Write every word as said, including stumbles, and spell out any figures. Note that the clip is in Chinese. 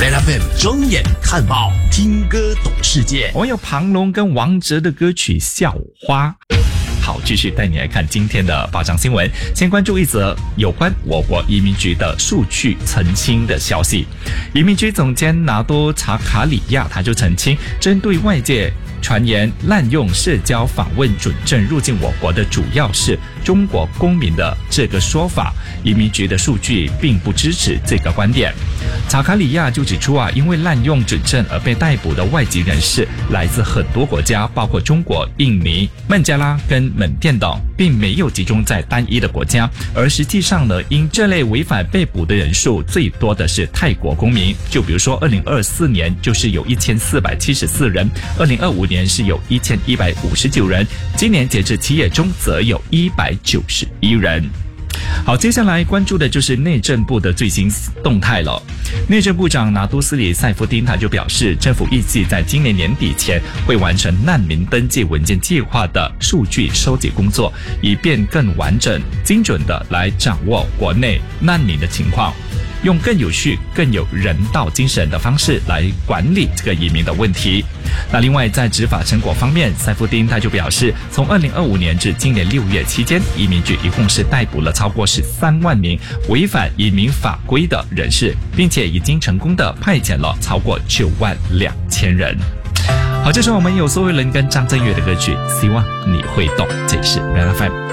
Red F M 睁眼看报，听歌懂世界。 我们有庞龙跟王哲的歌曲《校花》。好，继续带你来看今天的报章新闻。先关注一则有关我国移民局的数据澄清的消息。移民局总监拿多查卡里亚他就澄清，针对外界传言滥用社交访问准证入境我国的主要是中国公民的这个说法，移民局的数据并不支持这个观点。查卡里亚就指出啊，因为滥用准证而被逮捕的外籍人士来自很多国家，包括中国、印尼、孟加拉跟缅甸等，并没有集中在单一的国家，而实际上呢，因这类违反被捕的人数最多的是泰国公民，就比如说二零二四年就是有一千四百七十四人，二零二五年是有一千一百五十九人，今年截至七月中则有一百九十一人。好，接下来关注的就是内政部的最新动态了。内政部长拿督斯里塞夫丁他就表示，政府预计在今年年底前会完成难民登记文件计划的数据收集工作，以便更完整、精准的来掌握国内难民的情况，用更有序、更有人道精神的方式来管理这个移民的问题。那另外在执法成果方面，塞夫丁他就表示，从二零二五年至今年六月期间，移民局一共是逮捕了超过十三万名违反移民法规的人士，并且已经成功的派遣了超过九万两千人。好，这时候我们有苏慧伦跟张震岳的歌曲，希望你会懂。这里是 Red F M。